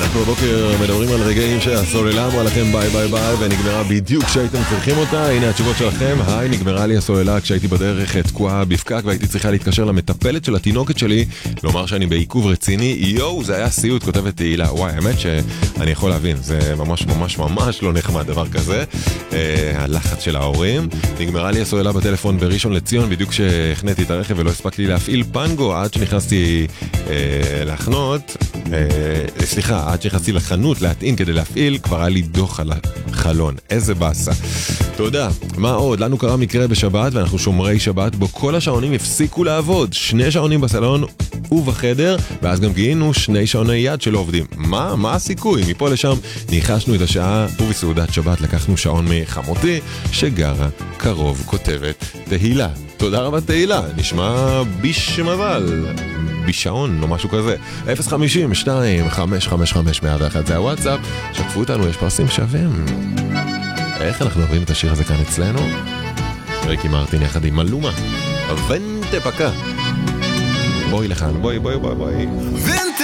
בבוקר מדברים על רגעים שהסוללה אמרה לכם ביי ביי ביי ונגמרה בדיוק כשהייתם צריכים אותה. הנה התשובות שלכם. היי, נגמרה לי הסוללה כשהייתי בדרך תקועה בפקק והייתי צריכה להתקשר למטפלת של התינוקת שלי לומר שאני בעיכוב רציני. יואו, זה היה סיוט, כותבת תהילה. וואי, האמת שאני יכול להבין, זה ממש ממש ממש לא נחמד דבר כזה. הלחץ של ההורים. נגמרה לי הסוללה בטלפון בראשון לציון בדיוק כשהכנתי את הרכב ולא הספקתי להפעיל פנגו עד שנכנסתי להחנות, סליחה, עד שנכנסתי לחנות להטעין כדי להפעיל, כבר היה לי דוח על החלון. איזה בסה. תודה. מה עוד? לנו קרה מקרה בשבת ואנחנו שומרי שבת בו כל השעונים הפסיקו לעבוד. 2 שעונים בסלון ובחדר, ואז גם גילינו 2 שעוני יד שלא עובדים. מה הסיכוי? מפה לשם ניחשנו את השעה, ובסעודת שבת לקחנו שעון מחמותי שגרה קרוב, כותבת תהילה. תודה רבה תהילה, נשמע ביש מבל, בישעון או משהו כזה. 050-2555-101 זה הוואטסאפ, שתפו אותנו, יש פרסים שווים. איך אנחנו אוהבים את השיר הזה כאן אצלנו? ריקי מרטין יחד עם מלומה, ונטה פקה. בואי לכאן, בואי